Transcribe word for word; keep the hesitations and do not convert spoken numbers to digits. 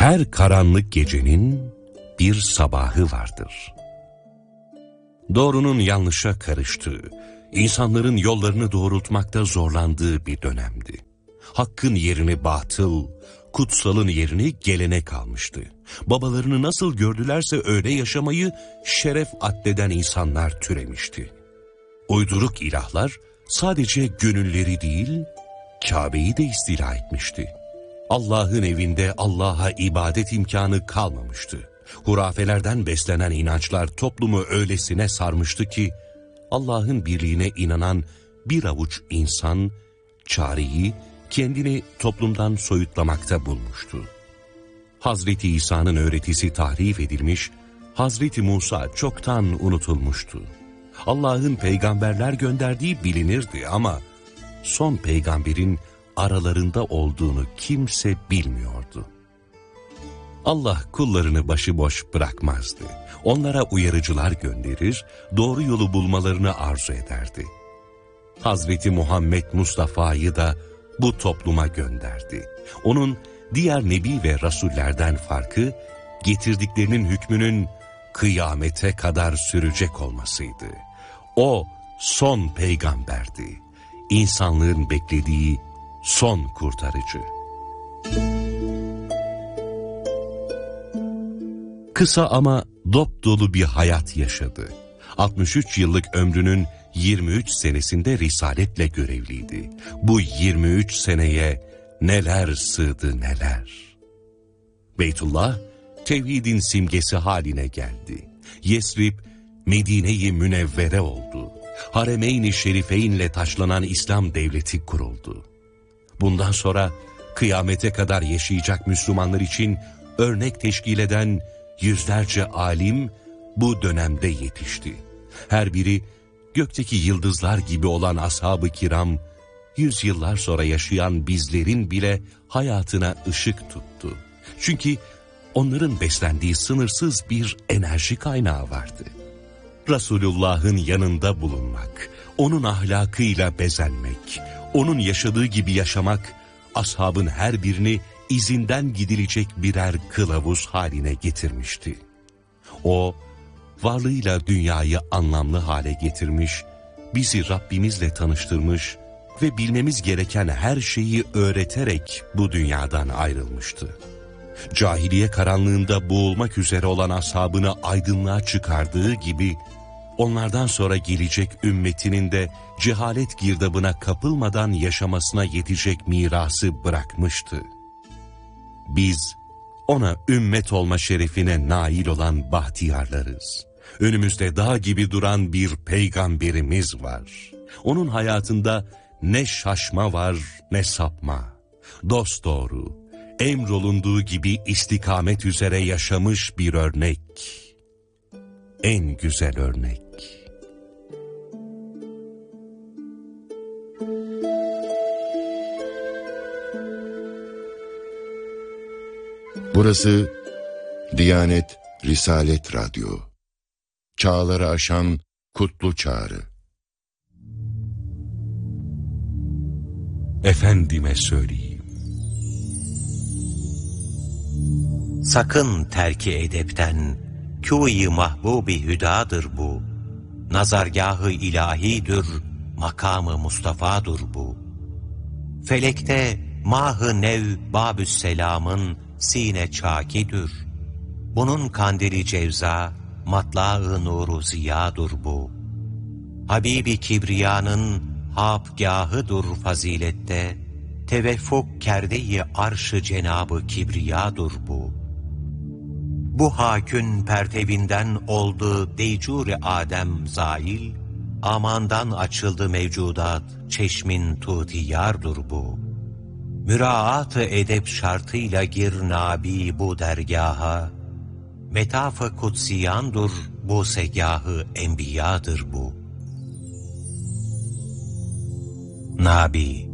Her karanlık gecenin bir sabahı vardır. Doğrunun yanlışa karıştığı, insanların yollarını doğrultmakta zorlandığı bir dönemdi. Hakkın yerini batıl, kutsalın yerini gelenek almıştı. Babalarını nasıl gördülerse öyle yaşamayı şeref addeden insanlar türemişti. Uyduruk ilahlar sadece gönülleri değil, Kabe'yi de istila etmişti. Allah'ın evinde Allah'a ibadet imkanı kalmamıştı. Hurafelerden beslenen inançlar toplumu öylesine sarmıştı ki, Allah'ın birliğine inanan bir avuç insan, çareyi kendini toplumdan soyutlamakta bulmuştu. Hazreti İsa'nın öğretisi tahrif edilmiş, Hazreti Musa çoktan unutulmuştu. Allah'ın peygamberler gönderdiği bilinirdi ama son peygamberin aralarında olduğunu kimse bilmiyordu. Allah kullarını başıboş bırakmazdı. Onlara uyarıcılar gönderir, doğru yolu bulmalarını arzu ederdi. Hazreti Muhammed Mustafa'yı da bu topluma gönderdi. Onun diğer nebi ve rasullerden farkı, getirdiklerinin hükmünün kıyamete kadar sürecek olmasıydı. O son peygamberdi. İnsanlığın beklediği son kurtarıcı. Kısa ama dop dolu bir hayat yaşadı. altmış üç yıllık ömrünün yirmi üç senesinde risaletle görevliydi. Bu yirmi üç seneye neler sığdı neler. Beytullah, tevhidin simgesi haline geldi. Yesrib, Medine-i Münevvere oldu. Haremeyn-i Şerifeyn'le taşlanan İslam devleti kuruldu. Bundan sonra kıyamete kadar yaşayacak Müslümanlar için örnek teşkil eden yüzlerce alim bu dönemde yetişti. Her biri gökteki yıldızlar gibi olan ashab-ı kiram, yüzyıllar sonra yaşayan bizlerin bile hayatına ışık tuttu. Çünkü onların beslendiği sınırsız bir enerji kaynağı vardı. Resulullah'ın yanında bulunmak, onun ahlakıyla bezenmek, onun yaşadığı gibi yaşamak, ashabın her birini izinden gidilecek birer kılavuz haline getirmişti. O, varlığıyla dünyayı anlamlı hale getirmiş, bizi Rabbimizle tanıştırmış ve bilmemiz gereken her şeyi öğreterek bu dünyadan ayrılmıştı. Cahiliye karanlığında boğulmak üzere olan ashabını aydınlığa çıkardığı gibi, onlardan sonra gelecek ümmetinin de cehalet girdabına kapılmadan yaşamasına yetecek mirası bırakmıştı. Biz ona ümmet olma şerefine nail olan bahtiyarlarız. Önümüzde dağ gibi duran bir peygamberimiz var. Onun hayatında ne şaşma var ne sapma. Dosdoğru, emrolunduğu gibi istikamet üzere yaşamış bir örnek. En güzel örnek. Burası Diyanet Risalet Radyo. Çağları aşan kutlu çağrı. Efendime söyleyeyim. Sakın terki edepten, kû-i mahbub-i hüdadır bu. Nazargâh-ı ilahidir, makamı Mustafa'dır bu. Felekte mah-ı nev Babüsselam'ın sine çakidir. Bunun kandili cevza, matla-ı nuru ziyadır bu. Habibi Kibriya'nın hapgâhıdır fazilette, teveffuk kerde-i arş-ı Cenab-ı Kibriyadır bu. Bu hakün pertebinden oldu deycur-i Adem zail, amandan açıldı mevcudat, çeşmin tutiyardır bu. Müraat-ı edep şartıyla gir nabi bu dergaha, metaf-ı kutsiyandır bu segahı enbiyadır bu. Nabi,